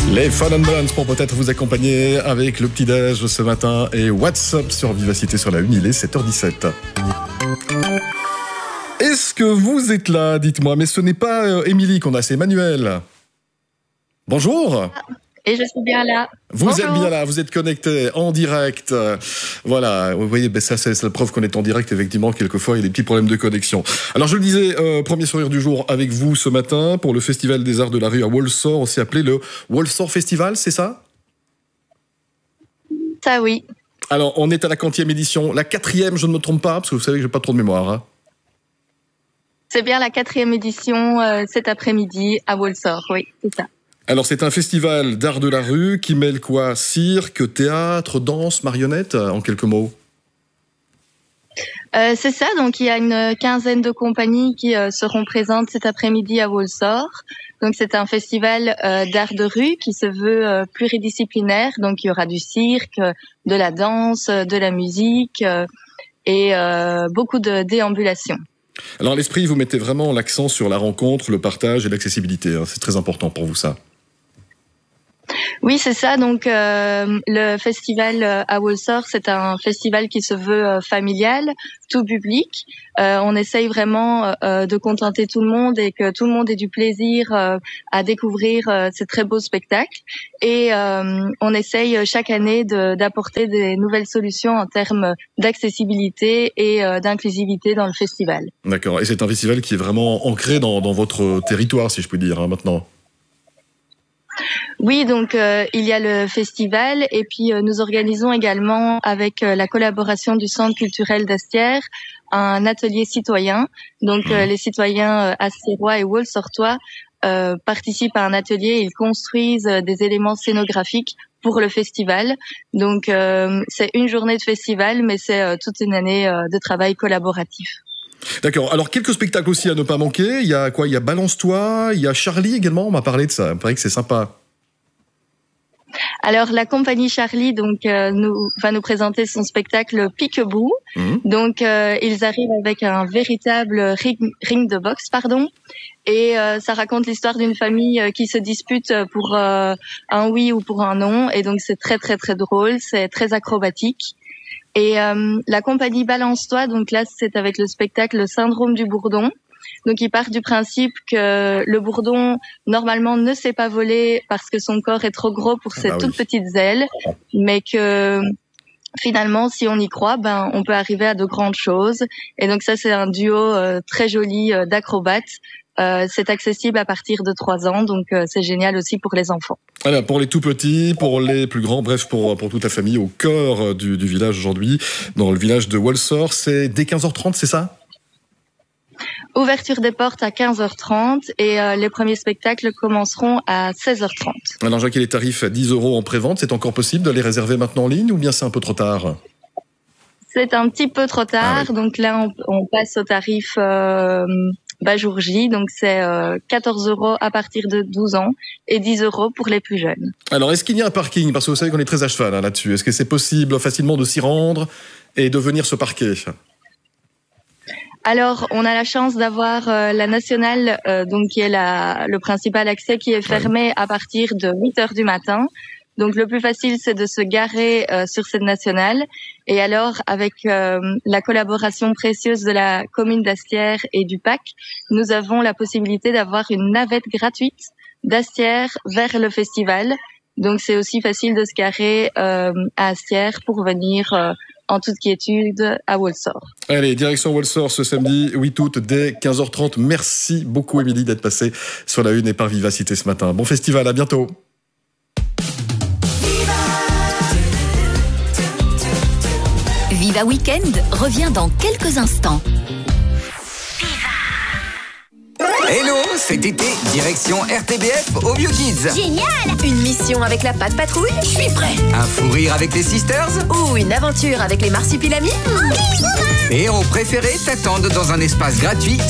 Les Fun and Balance pour peut-être vous accompagner avec le petit-déj ce matin et WhatsApp sur Vivacité sur la Une, il est 7h17. Est-ce que vous êtes là, dites-moi, mais ce n'est pas Émilie qu'on a, c'est Emmanuel. Bonjour. Et je suis bien là. Vous êtes bien là, vous êtes connecté en direct. Voilà, vous voyez, ça c'est la preuve qu'on est en direct. Effectivement, quelquefois, il y a des petits problèmes de connexion. Alors, je le disais, premier sourire du jour avec vous ce matin pour le Festival des Arts de la Rue à Walsall, aussi appelé le Walsall Festival, c'est ça ? Ça, oui. Alors, on est à la 40e édition, la 4e, je ne me trompe pas, parce que vous savez que j'ai pas trop de mémoire. Hein. C'est bien la 4e édition cet après-midi à Walsall, oui, c'est ça. Alors, c'est un festival d'art de la rue qui mêle quoi ? Cirque, théâtre, danse, marionnette, en quelques mots. C'est ça, donc il y a une quinzaine de compagnies qui seront présentes cet après-midi à Walsall. Donc c'est un festival d'art de rue qui se veut pluridisciplinaire. Donc il y aura du cirque, de la danse, de la musique et beaucoup de déambulations. Alors à l'esprit, vous mettez vraiment l'accent sur la rencontre, le partage et l'accessibilité. Hein. C'est très important pour vous, ça. Oui, c'est ça. Donc, le festival à Walsall, c'est un festival qui se veut familial, tout public. On essaye vraiment de contenter tout le monde et que tout le monde ait du plaisir à découvrir ces très beaux spectacles. Et on essaye chaque année d'apporter des nouvelles solutions en termes d'accessibilité et d'inclusivité dans le festival. D'accord. Et c'est un festival qui est vraiment ancré dans votre territoire, si je puis dire, hein, maintenant. Oui, donc il y a le festival et puis nous organisons également avec la collaboration du Centre culturel d'Astières un atelier citoyen. Donc les citoyens astérois et walsartois participent à un atelier, ils construisent des éléments scénographiques pour le festival. Donc c'est une journée de festival, mais c'est toute une année de travail collaboratif. D'accord. Alors, quelques spectacles aussi à ne pas manquer. Il y a quoi ? Il y a Balance-toi, il y a Charlie également. On m'a parlé de ça. Il paraît que c'est sympa. Alors, la compagnie Charlie donc va nous présenter son spectacle Peek-a-Boo. Donc, ils arrivent avec un véritable ring de boxe, et ça raconte l'histoire d'une famille qui se dispute pour un oui ou pour un non. Et donc, c'est très, très, très drôle. C'est très acrobatique. Et la compagnie Balance-toi, donc là, c'est avec le spectacle Le Syndrome du Bourdon. Donc, il part du principe que le bourdon, normalement, ne sait pas voler parce que son corps est trop gros pour ses toutes petites ailes, mais que finalement, si on y croit, on peut arriver à de grandes choses. Et donc, ça, c'est un duo très joli d'acrobates. C'est accessible à partir de 3 ans, donc c'est génial aussi pour les enfants. Voilà, pour les tout petits, pour les plus grands, bref, pour toute la famille, au cœur du village aujourd'hui, dans le village de Walsall, c'est dès 15h30, c'est ça ? Ouverture des portes à 15h30 et les premiers spectacles commenceront à 16h30. Alors, Jacques, les tarifs à 10 € en pré-vente, c'est encore possible de les réserver maintenant en ligne ou bien c'est un peu trop tard ? C'est un petit peu trop tard, donc là on passe au tarif jour J, donc c'est 14 € à partir de 12 ans et 10 € pour les plus jeunes. Alors, est-ce qu'il y a un parking ? Parce que vous savez qu'on est très à cheval là-dessus. Est-ce que c'est possible facilement de s'y rendre et de venir se parquer ? Alors, on a la chance d'avoir la nationale, donc qui est le principal accès, qui est fermé à partir de 8h du matin. Donc, le plus facile, c'est de se garer sur cette nationale. Et alors, avec la collaboration précieuse de la commune d'Astières et du PAC, nous avons la possibilité d'avoir une navette gratuite d'Astières vers le festival. Donc, c'est aussi facile de se garer à Astières pour venir en toute quiétude à Walsall. Allez, direction Walsall ce samedi 8 août dès 15h30. Merci beaucoup, Émilie, d'être passée sur la Une et par Vivacité ce matin. Bon festival, à bientôt. Viva Weekend revient dans quelques instants. Hello, cet été, direction RTBF au Bio Kids. Génial! Une mission avec la Patte Patrouille? Je suis prêt! Un fou rire avec les Sisters? Ou une aventure avec les Marsupilamis? Tes héros préférés t'attendent dans un espace gratuit